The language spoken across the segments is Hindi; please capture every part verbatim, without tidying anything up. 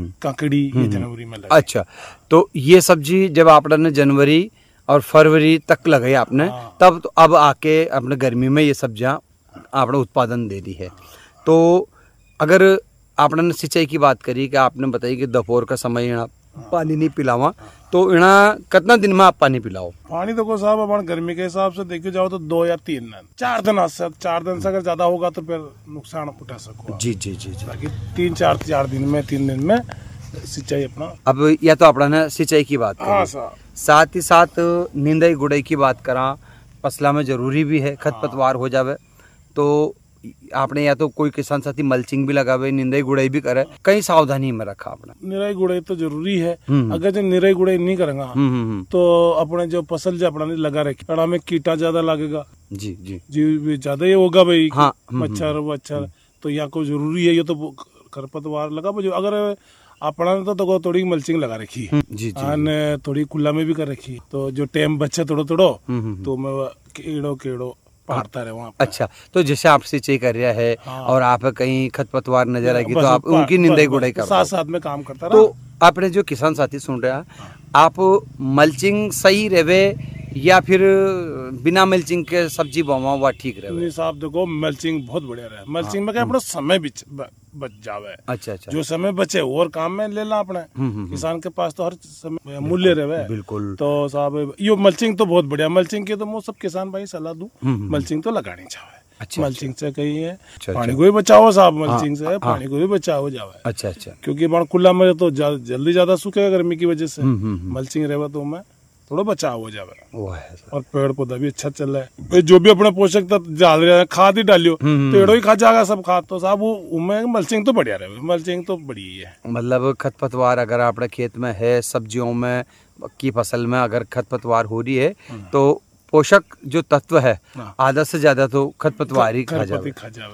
काकड़ी ये जनवरी में लगे। अच्छा, तो ये सब्जी जब आपने जनवरी और फरवरी तक लगाई आपने, हाँ। तब तो अब आके अपने गर्मी में ये सब्जियां आपने उत्पादन दे दी है। तो अगर आपने सिंचाई की बात करी कि आपने बताई कि दोपहर का समय यहाँ पानी नहीं पिलावा, तो इना कितना दिन में आप पानी पिलाओ? पानी देखो साहब, अपन गर्मी के हिसाब से देखे जाओ तो दो या तीन दिन, चार दिन से चार दिन से अगर ज्यादा होगा तो फिर नुकसान उठा सको। जी जी जी जी। बाकी तीन चार चार दिन में तीन दिन में सिंचाई अपना। अब या तो आपने सिंचाई की बात हाँ करी, साहब, साथ ही साथ निंदाई गुड़ाई की बात करा, फसला में जरूरी भी है खरपतवार हो जावे, तो आपने या तो कोई किसान साथी मल्चिंग भी लगावे, निंदाई गुड़ाई भी करे, कई सावधानी में रखा आपने? निराई गुड़ाई तो जरूरी है। अगर जो निराई गुड़ाई नहीं करेंगे तो अपने जो फसल जो अपना लगा रखी पेड़ा में कीटा ज्यादा लगेगा। जी जी जी, ज्यादा ये होगा भाई। हाँ, मच्छर वच्छर, तो यहाँ को जरूरी है ये तो खरपतवार लगा। अगर अपना तो, तो थोड़ी मल्चिंग लगा रखी है, जी जी, आने थोड़ी खुला में भी कर रखी है, तो जो टाइम बच्चे थोड़ो थोड़ो तो मैं कीड़ो कीड़ो पहाड़ता रहे वहाँ। अच्छा, तो जैसे आप सिंचाई कर रहा है, हाँ। और आप कहीं खरपतवार नजर आएगी तो आप उनकी निंदाई गुड़ाई कर साथ साथ में काम करता रहा। तो आपने जो किसान साथी सुन रहे हैं, आप मल्चिंग सही रहे या फिर बिना मल्चिंग के सब्जी बोवा हुआ ठीक रहे? नहीं साहब देखो, मल्चिंग बहुत बढ़िया रहे। मल्चिंग में क्या अपना समय भी बच जावे। अच्छा अच्छा, जो समय बचे और काम में ले ला अपने। किसान के पास तो हर समय मूल्य रहे। बिल्कुल। तो साहब ये मल्चिंग तो बहुत बढ़िया, मल्चिंग की तो मैं सब किसान भाई सलाह दूं, मल्चिंग तो लगानी चाहिए। अच्छा, मल्चिंग से कही है अच्छा, पानी को भी बचाओ साहब, मल्चिंग हाँ, से पानी को भी बचाओ जावे। अच्छा अच्छा, क्योंकि बाण खुला में तो जल्दी ज्यादा सूखेगा गर्मी की वजह से, मल्चिंग रहे तो मैं थोड़ा बचाव हो जावे। वो है, और पेड़ पौधा भी अच्छा चल रहा है। जो भी अपना पोषक तत्व डाल रहे हैं, खाद ही डालियो पेड़ों ही खा जाएगा सब खाद, तो साहब वो उनमें मल्चिंग तो बढ़िया रहे। मल्चिंग तो बढ़िया है। मतलब खरपतवार अगर आपने खेत में है, सब्जियों में की फसल में अगर खरपतवार हो रही है, तो पोषक जो तत्व है आधा से ज्यादा तो खरपतवार ही खा जावे।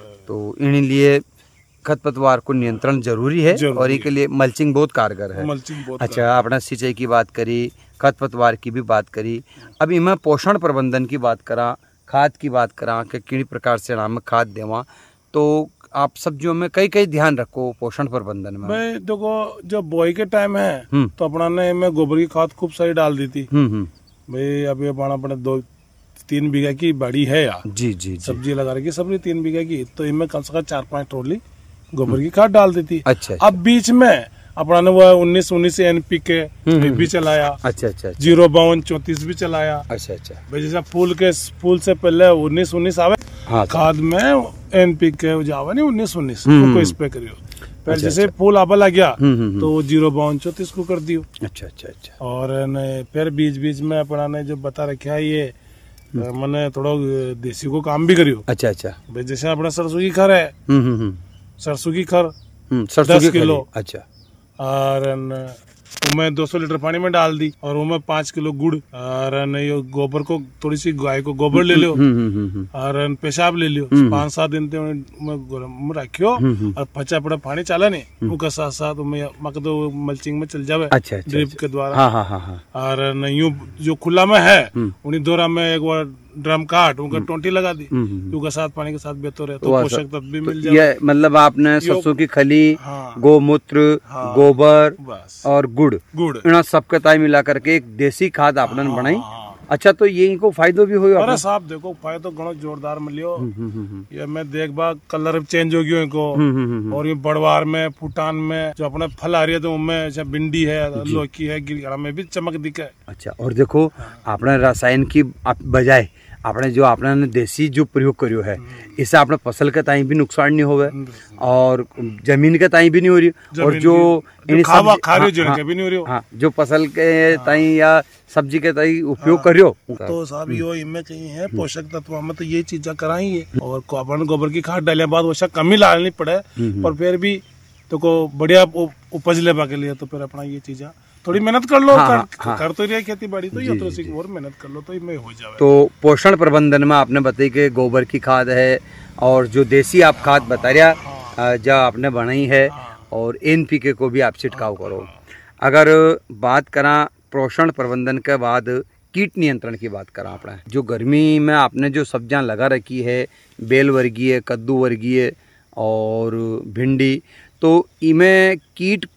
तो इन लिए खरपतवार को नियंत्रण जरूरी है, जरूरी और इसके लिए मल्चिंग बहुत कारगर है। मल्चिंग बहुत अच्छा, आपने सिंचाई की बात करी, खरपतवार की भी बात करी, अब इनमें पोषण प्रबंधन की बात करा, खाद की बात करा कि किन प्रकार से नाम खाद देवा, तो आप सब्जियों में कई कई ध्यान रखो पोषण प्रबंधन में? भाई देखो, जब बोई के टाइम है तो अपना ने में गोबर की खाद खूब सारी डाल दी थी भाई। अभी अपना अपने दो तीन बीघा की बाड़ी है यार, जी जी, सब्जी लगा रखी सब्जी तीन बीघा की, तो इनमें कम से कम चार पांच ट्रॉली गोबर की खाद डाल दी थी। अच्छा, अब बीच में अपना ने वो उन्नीस उन्नीस एन पी के भी चलाया। अच्छा अच्छा, जीरो बावन चौतीस भी चलाया। अच्छा अच्छा, भाई जैसे फूल के फूल से पहले उन्नीस उन्नीस आवे, हाँ, खाद में एन पी के जावा नहीं उन्नीस उन्नीस को स्प्रे करियो। फिर जैसे फूल आबा लग गया तो जीरो बावन चौतीस को कर दियो। अच्छा अच्छा अच्छा, और फिर बीच बीच में अपना ने जो बता रखा है ये मैंने थोड़ा देसी को काम भी करियो। अच्छा अच्छा, भाई जैसे अपना सरसों की खर है, सरसों की खर दस किलो, अच्छा, और मैं दो सौ लीटर पानी में डाल दी, और उसमें पाँच किलो गुड़, और ये गोबर को थोड़ी सी गाय को गोबर ले लियो, और पेशाब ले लियो, पाँच सात दिन में रखियो, और पचा पड़ा पानी चला नहीं उसका साथ साथ मक दो मल्चिंग में चल जावे। अच्छा, ड्रिप के द्वारा। हाँ हाँ हाँ, और यूं जो खुला में है उन्हीं दौरा में एक बार ड्रम काट उनका टोंटी लगा दी, उनका साथ पानी के साथ बेहतर है, तो पोषक तत्व भी मिल जाए। ये मतलब आपने सरसों की खली, हाँ, गोमूत्र, हाँ, गोबर और गुड़ गुड़ इन सबके ताई मिला करके एक देसी खाद आपने हाँ, बनाई। अच्छा, तो ये इनको फायदो भी हुआ? अरे साहब देखो, फायदो घणो जोरदार मिलियो। ये मैं देख बा कलर चेंज हो गयो इनको, और ये बड़वार में फुटान में जो अपने फल आ रही है तो उनमें भिंडी है, लौकी है, गिरगड़ा में भी चमक दिखे। अच्छा, और देखो आपने रसायन की बजाय आपने जो आपने देसी जो प्रयोग करियो है, इससे आपने फसल के ताई भी नुकसान नहीं होवे, और जमीन के ताई भी नहीं हो रही, और जो खावा खा रही हाँ, भी नहीं हो रही, हाँ, जो फसल के ताई या सब्जी के ताई उपयोग करियो, तो साहब यो इनमें कहीं है पोषक तत्व में तो ये चीजें कराई है। और अपन गोबर की खाद डालने बाद वैसा कम ही डालनी पड़े, पर फिर भी तो को बढ़िया उपज लेवा के लिए तो फिर अपना ये चीजें थोड़ी मेहनत कर लो। हाँ, कर, हाँ, कर तो रही है खेती बाड़ी, तो ये तो सी और मेहनत कर लो तो इनमें हो जाए। तो पोषण प्रबंधन में आपने बताई कि गोबर की खाद है, और जो देसी आप खाद बता रहा जो आपने बनाई है, और एन पी के को भी आप छिड़काव करो। अगर बात करा पोषण प्रबंधन के बाद कीट नियंत्रण की बात करा, आपने जो गर्मी में आपने जो सब्जियां लगा रखी है, बेल वर्गीय, कद्दू वर्गीय और भिंडी, तो इनमें कीट